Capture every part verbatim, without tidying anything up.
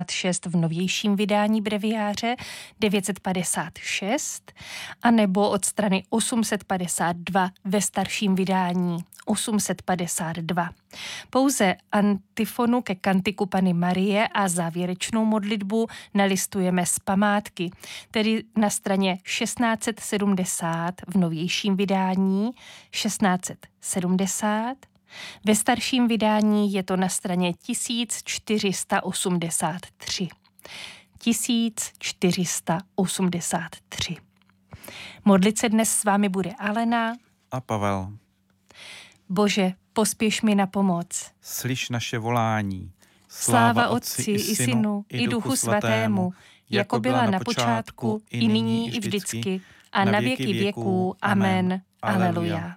padesát šest v novějším vydání breviáře, devět set padesát šest, anebo od strany osm set padesát dva ve starším vydání osm set padesát dva. Pouze antifonu ke kantiku Panny Marie a závěrečnou modlitbu nalistujeme z památky, tedy na straně šestnáct set sedmdesát v novějším vydání, šestnáct set sedmdesát, ve starším vydání je to na straně tisíc čtyři sta osmdesát tři. tisíc čtyři sta osmdesát tři. Modlit se dnes s vámi bude Alena a Pavel. Bože, pospěš mi na pomoc. Slyš naše volání. Sláva Otci i Synu i Duchu Svatému, jako byla na počátku, i nyní, i vždycky, a na věky věků. Amen. Aleluja.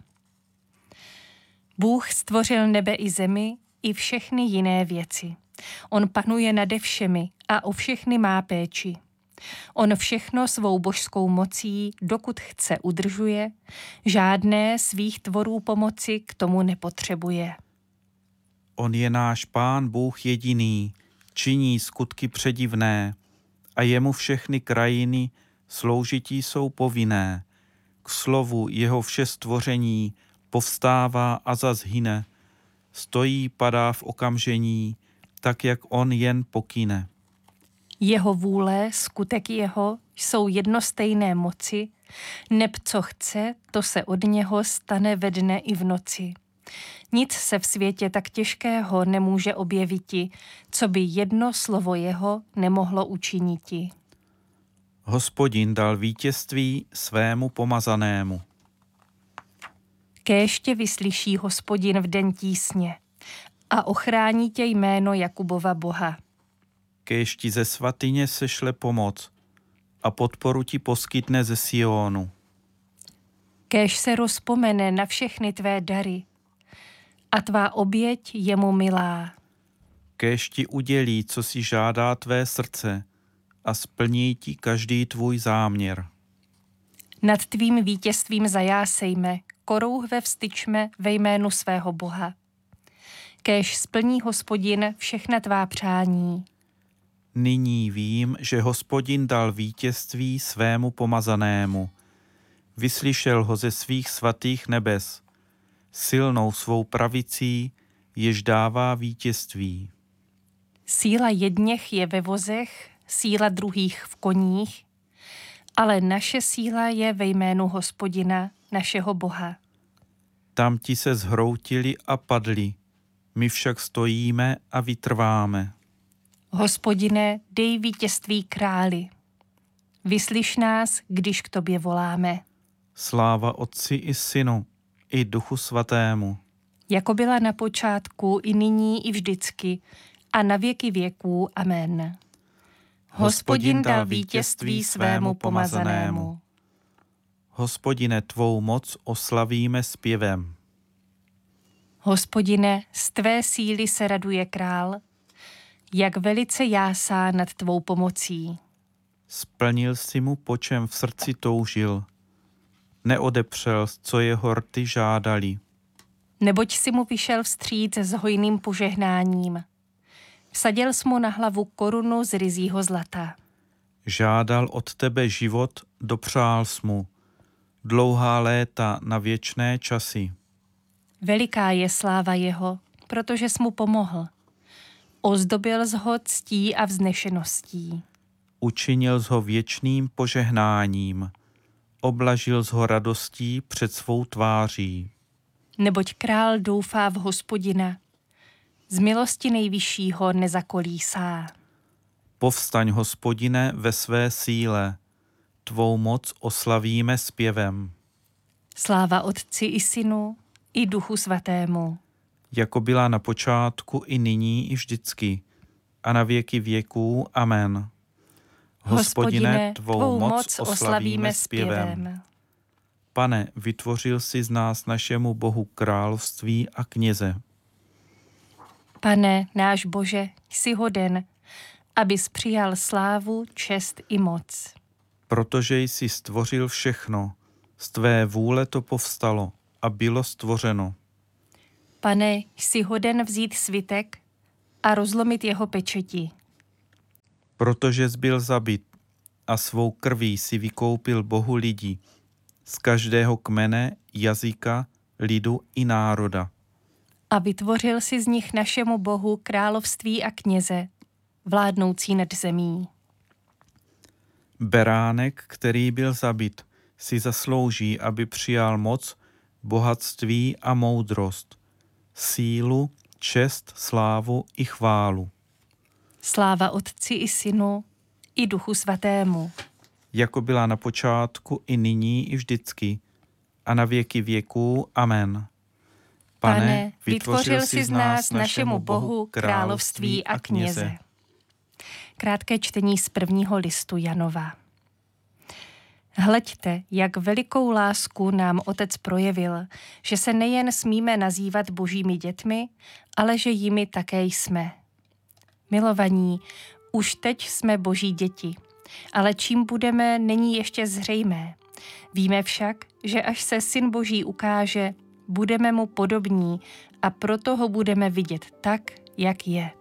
Bůh stvořil nebe i zemi, i všechny jiné věci. On panuje nade všemi a o všechny má péči. On všechno svou božskou mocí, dokud chce, udržuje, žádné svých tvorů pomoci k tomu nepotřebuje. On je náš Pán Bůh jediný, činí skutky předivné a jemu všechny krajiny sloužití jsou povinné. K slovu jeho vše stvoření povstává a zas hyne, stojí, padá v okamžení, tak jak on jen pokyne. Jeho vůle, skutek jeho, jsou jednostejné moci, neb co chce, to se od něho stane ve dne i v noci. Nic se v světě tak těžkého nemůže objeviti, co by jedno slovo jeho nemohlo učiniti. Hospodin dal vítězství svému pomazanému. Kéž tě vyslyší Hospodin v den tísně a ochrání tě jméno Jakubova Boha. Kéž ti ze svatyně sešle pomoc a podporu ti poskytne ze Sionu. Kéž se rozpomene na všechny tvé dary a tvá oběť je mu milá. Kéž ti udělí, co si žádá tvé srdce a splní ti každý tvůj záměr. Nad tvým vítězstvím zajásejme, korouhve vstyčme ve jménu svého Boha. Kéž splní Hospodin všechna tvá přání. Nyní vím, že Hospodin dal vítězství svému pomazanému. Vyslyšel ho ze svých svatých nebes. Silnou svou pravicí, jež dává vítězství. Síla jedněch je ve vozech, síla druhých v koních, ale naše síla je ve jménu Hospodina, našeho Boha. Tam ti se zhroutili a padli, my však stojíme a vytrváme. Hospodine, dej vítězství králi. Vyslyš nás, když k tobě voláme. Sláva Otci i Synu i Duchu Svatému. Jako byla na počátku, i nyní, i vždycky, a na věky věků. Amen. Hospodin dal vítězství svému pomazanému. Hospodine, tvou moc oslavíme zpěvem. Hospodine, z tvé síly se raduje král, jak velice jásá nad tvou pomocí. Splnil si mu, po čem v srdci toužil. Neodepřel, co jeho rty žádali. Neboť si mu vyšel vstříc s hojným požehnáním. Vsadil jsi mu na hlavu korunu z ryzího zlata. Žádal od tebe život, dopřál jsi mu. Dlouhá léta na věčné časy. Veliká je sláva jeho, protože jsi mu pomohl. Ozdobil jsi ho ctí a vznešeností. Učinil jsi ho věčným požehnáním. Oblažil jsi ho radostí před svou tváří. Neboť král doufá v Hospodina. Z milosti nejvyššího nezakolísá. Povstaň, Hospodine, ve své síle. Tvou moc oslavíme zpěvem. Sláva Otci i Synu i Duchu Svatému. Jako byla na počátku, i nyní, i vždycky, a na věky věků. Amen. Hospodine, tvou, tvou moc oslavíme zpěvem. Pane, vytvořil jsi z nás našemu Bohu království a kněze. Pane, náš Bože, jsi hoden, abys přijal slávu, čest i moc. Protože jsi stvořil všechno, z tvé vůle to povstalo a bylo stvořeno. Pane, jsi hoden vzít svitek a rozlomit jeho pečeti. protože zbyl zabit a svou krví si vykoupil Bohu lidi z každého kmene, jazyka, lidu i národa. A vytvořil si z nich našemu Bohu království a kněze, vládnoucí nad zemí. Beránek, který byl zabit, si zaslouží, aby přijal moc, bohatství a moudrost, sílu, čest, slávu i chválu. Sláva Otci i Synu, i Duchu Svatému. Jako byla na počátku, i nyní, i vždycky, a na věky věků. Amen. Pane, vytvořil jsi z nás našemu Bohu království a kněze. Krátké čtení z prvního listu Janova. Hleďte, jak velikou lásku nám Otec projevil, že se nejen smíme nazývat božími dětmi, ale že jimi také jsme. Milovaní, už teď jsme boží děti, ale čím budeme, není ještě zřejmé. Víme však, že až se Syn Boží ukáže, budeme mu podobní a proto ho budeme vidět tak, jak je.